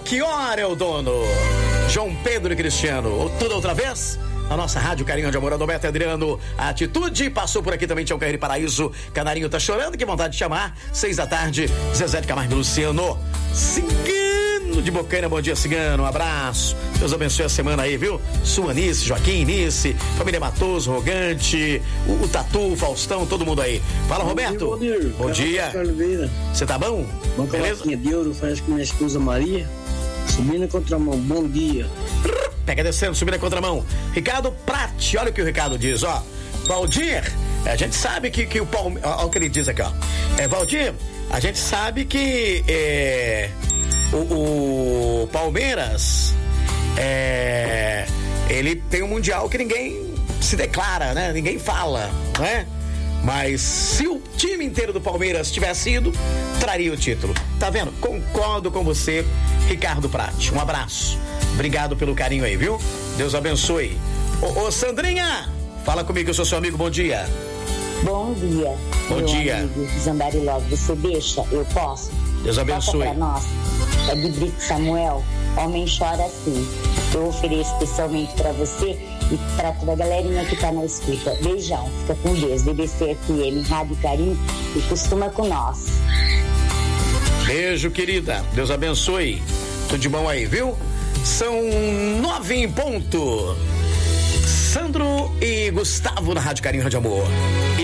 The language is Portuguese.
Belchior é o dono. João Pedro e Cristiano, tudo outra vez? A nossa rádio Carinho de Amor, Adalberto Adriano, a Atitude, passou por aqui também, Tião Carreiro Paraíso, Canarinho tá chorando, que vontade de chamar, 6 da tarde, Zezé de Camargo e Luciano, Cigano de Bocaina, bom dia Cigano, um abraço, Deus abençoe a semana aí, viu? Sua Nice, Joaquim, Nice, família Matoso, Rogante, o Tatu, o Faustão, todo mundo aí. Fala, Roberto. Bom dia. Você tá bom? Bom, beleza? De ouro, faz com minha esposa Maria, subindo na contramão, bom dia. Pega descendo, subindo na contramão. Ricardo Prati, olha o que o Ricardo diz, ó. Valdir, a gente sabe que o Palmeiras. Olha o que ele diz aqui, ó. Valdir, a gente sabe que o Palmeiras ele tem um mundial que ninguém se declara, né? Ninguém fala, né? Mas se o time inteiro do Palmeiras tivesse ido, traria o título. Tá vendo? Concordo com você, Ricardo Prati. Um abraço. Obrigado pelo carinho aí, viu? Deus abençoe. Ô Sandrinha, fala comigo, eu sou seu amigo, bom dia. Bom dia. Bom dia. Amigo Zambari Love, você deixa? Eu posso? Deus abençoe. Toca pra nós. É de Brito Samuel, Homem Chora Assim. Eu ofereço especialmente pra você e pra toda a galerinha que tá na escuta. Beijão, fica com Deus. BBC FM, Rádio Carinho e costuma com nós. Beijo, querida. Deus abençoe. Tudo de bom aí, viu? São 9 em ponto. Sandro e Gustavo na Rádio Carinho de Amor.